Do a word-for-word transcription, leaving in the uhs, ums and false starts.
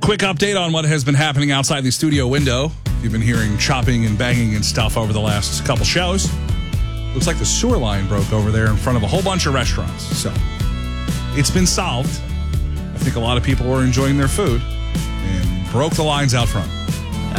Quick update on what has been happening outside the studio window. You've been hearing chopping and banging and stuff over the last couple shows. Looks like the sewer line broke over there in front of a whole bunch of restaurants. So it's been solved. I think a lot of people were enjoying their food and broke the lines out front.